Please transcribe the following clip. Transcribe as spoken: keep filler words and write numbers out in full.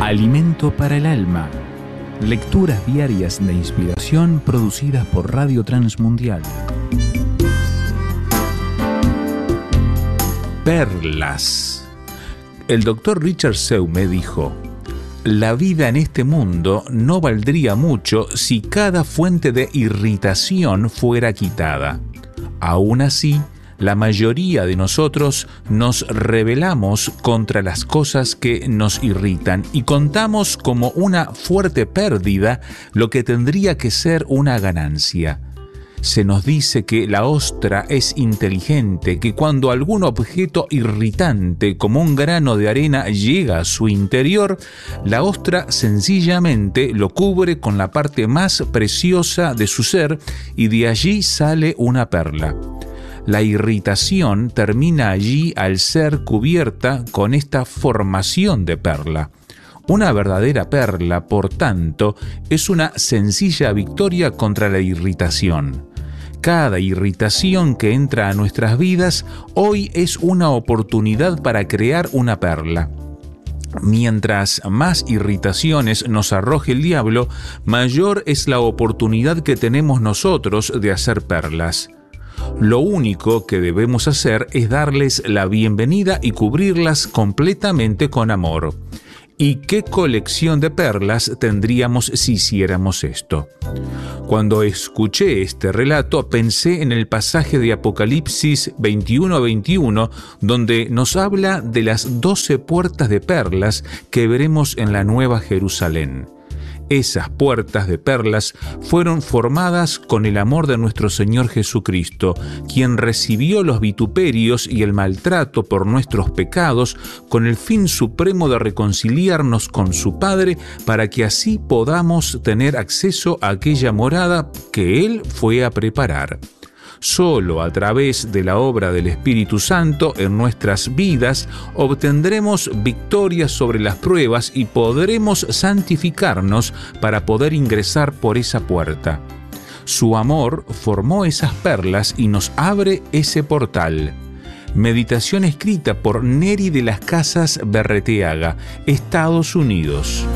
Alimento para el alma. Lecturas diarias de inspiración producidas por Radio Transmundial. Perlas. El doctor Richard Seume dijo: la vida en este mundo no valdría mucho si cada fuente de irritación fuera quitada. Aún así, la mayoría de nosotros nos rebelamos contra las cosas que nos irritan y contamos como una fuerte pérdida lo que tendría que ser una ganancia. Se nos dice que la ostra es inteligente, que cuando algún objeto irritante como un grano de arena llega a su interior, la ostra sencillamente lo cubre con la parte más preciosa de su ser y de allí sale una perla. La irritación termina allí al ser cubierta con esta formación de perla. Una verdadera perla, por tanto, es una sencilla victoria contra la irritación. Cada irritación que entra a nuestras vidas hoy es una oportunidad para crear una perla. Mientras más irritaciones nos arroje el diablo, mayor es la oportunidad que tenemos nosotros de hacer perlas. Lo único que debemos hacer es darles la bienvenida y cubrirlas completamente con amor. ¿Y qué colección de perlas tendríamos si hiciéramos esto? Cuando escuché este relato, pensé en el pasaje de Apocalipsis veintiuno veintiuno, donde nos habla de las doce puertas de perlas que veremos en la Nueva Jerusalén. Esas puertas de perlas fueron formadas con el amor de nuestro Señor Jesucristo, quien recibió los vituperios y el maltrato por nuestros pecados con el fin supremo de reconciliarnos con su Padre para que así podamos tener acceso a aquella morada que Él fue a preparar. Solo a través de la obra del Espíritu Santo en nuestras vidas obtendremos victoria sobre las pruebas y podremos santificarnos para poder ingresar por esa puerta. Su amor formó esas perlas y nos abre ese portal. Meditación escrita por Neri de las Casas Berreteaga, Estados Unidos.